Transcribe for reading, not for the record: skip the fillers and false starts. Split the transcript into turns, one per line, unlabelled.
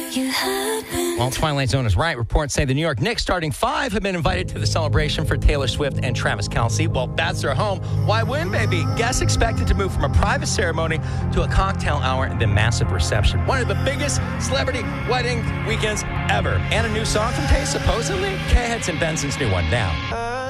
Well, Twilight Zone is right. Reports say the New York Knicks starting five have been invited to the celebration for Taylor Swift and Travis Kelce. Well, that's their home. Why wouldn't they be? Guests expected to move from a private ceremony to a cocktail hour and then massive reception. One of the biggest celebrity wedding weekends ever. And a new song from Tay, supposedly. K-Heads and Benson's new one now.